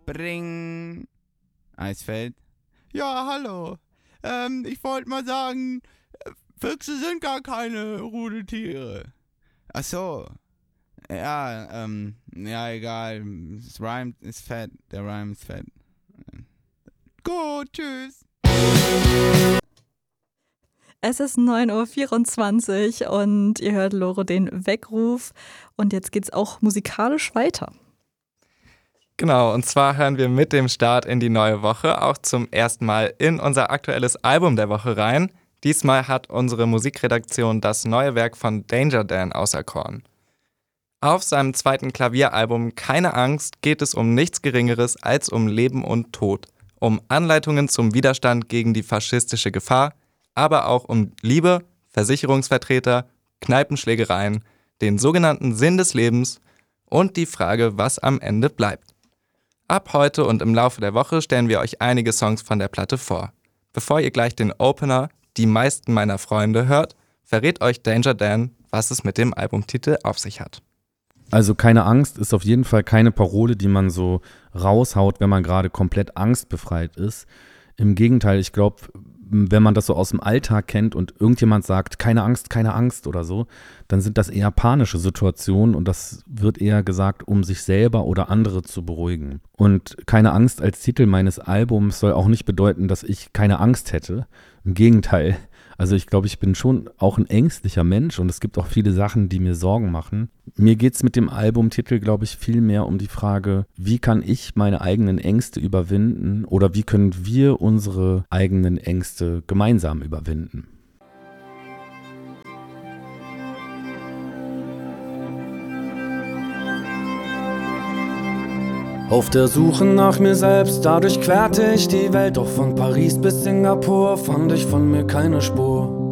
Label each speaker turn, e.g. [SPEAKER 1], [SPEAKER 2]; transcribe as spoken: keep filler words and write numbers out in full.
[SPEAKER 1] Bring. Eisfeld. Ja, hallo. Ähm, ich wollte mal sagen, Füchse sind gar keine Rudeltiere. Ach so. Ja, ähm, ja, egal. Das Rhyme ist fett. Der Rhyme ist fett. Gut, tschüss.
[SPEAKER 2] Es ist neun Uhr vierundzwanzig und ihr hört Lore den Weckruf. Und jetzt geht's auch musikalisch weiter.
[SPEAKER 3] Genau, und zwar hören wir mit dem Start in die neue Woche auch zum ersten Mal in unser aktuelles Album der Woche rein. Diesmal hat unsere Musikredaktion das neue Werk von Danger Dan auserkoren. Auf seinem zweiten Klavieralbum Keine Angst geht es um nichts Geringeres als um Leben und Tod, um Anleitungen zum Widerstand gegen die faschistische Gefahr, aber auch um Liebe, Versicherungsvertreter, Kneipenschlägereien, den sogenannten Sinn des Lebens und die Frage, was am Ende bleibt. Ab heute und im Laufe der Woche stellen wir euch einige Songs von der Platte vor. Bevor ihr gleich den Opener Die meisten meiner Freunde hört, verrät euch Danger Dan, was es mit dem Albumtitel auf sich hat.
[SPEAKER 4] Also keine Angst ist auf jeden Fall keine Parole, die man so raushaut, wenn man gerade komplett angstbefreit ist. Im Gegenteil, ich glaube, wenn man das so aus dem Alltag kennt und irgendjemand sagt, keine Angst, keine Angst oder so, dann sind das eher panische Situationen und das wird eher gesagt, um sich selber oder andere zu beruhigen. Und keine Angst als Titel meines Albums soll auch nicht bedeuten, dass ich keine Angst hätte. Im Gegenteil. Also ich glaube, ich bin schon auch ein ängstlicher Mensch und es gibt auch viele Sachen, die mir Sorgen machen. Mir geht es mit dem Albumtitel, glaube ich, viel mehr um die Frage, wie kann ich meine eigenen Ängste überwinden oder wie können wir unsere eigenen Ängste gemeinsam überwinden.
[SPEAKER 5] Auf der Suche nach mir selbst, dadurch querte ich die Welt. Doch von Paris bis Singapur fand ich von mir keine Spur.